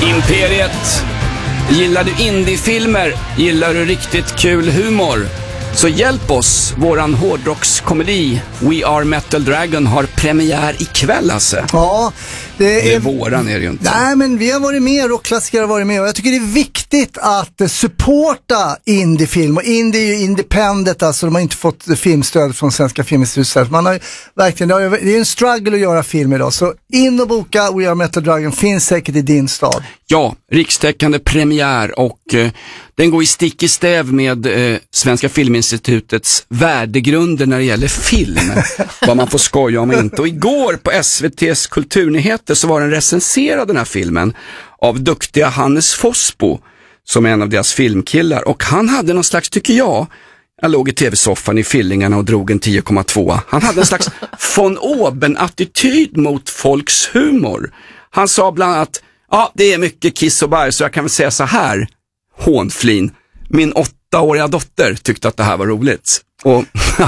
Imperiet. Gillar du indiefilmer? Gillar du riktigt kul humor? Så hjälp oss, våran hårdrockskomedi We Are Metal Dragon har premiär ikväll, alltså. Ja, det är våran är det ju inte. Nej, men vi har varit med, rockklassiker har varit med, och jag tycker det är viktigt att supporta indiefilm, och indie är ju independent, alltså de har inte fått filmstöd från Svenska Filminstitutet. Man har ju verkligen, det är en struggle att göra film idag, så in och boka We Are Metal Dragon, finns säkert i din stad. Ja, rikstäckande premiär, och den går i stick i stäv med Svenska Filminstitutets värdegrunder när det gäller film. Vad man får skoja om och inte. Och igår på SVT:s kulturnyheter så var den recenserad, den här filmen, av duktiga Hannes Fossbo, som är en av deras filmkillar. Och han hade någon slags, tycker jag låg i tv-soffan i Fillingarna och drog en 10,2. Han hade en slags von Oben-attityd mot folks humor. Han sa bland annat: ja, det är mycket kiss och bajs, så jag kan väl säga så här, hånflin. Min 8-åriga dotter tyckte att det här var roligt. Och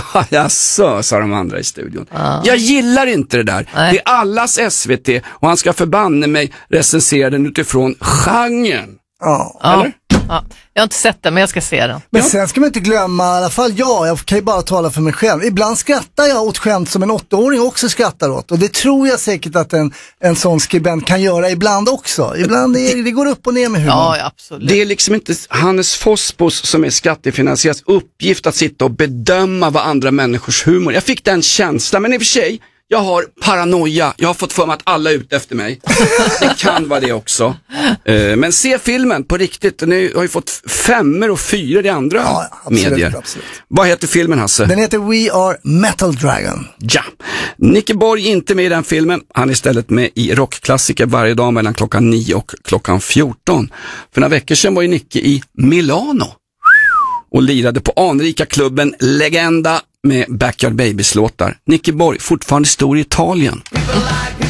jaså, sa de andra i studion. Jag gillar inte det där. Nej. Det är allas SVT, och han ska förbanne mig recensera den utifrån genren. Eller? Ja. Jag har inte sett den, men jag ska se den. Men sen ska man inte glömma, i alla fall jag kan ju bara tala för mig själv. Ibland skrattar jag åt skämt som en 8-åring också skrattar åt. Och det tror jag säkert att en sån skribent kan göra ibland också. Ibland det går upp och ner med humor. Ja, absolut. Det är liksom inte Hannes Fossbos, som är skattefinansieras, uppgift att sitta och bedöma vad andra människors humor. Jag fick den känslan, men i och för sig, jag har paranoia. Jag har fått för mig att alla är ute efter mig. Det kan vara det också. Men se filmen på riktigt. Ni har ju fått 5 och 4 i andra medier. Absolut. Vad heter filmen, Hasse? Den heter We Are Metal Dragon. Ja. Nicke Borg inte med i den filmen. Han är istället med i rockklassiker varje dag mellan klockan 9 och klockan 14. För några veckor sedan var ju Nicke i Milano och lirade på anrika klubben Legenda med Backyard Babies låtar. Nicke Borg, fortfarande stor i Italien.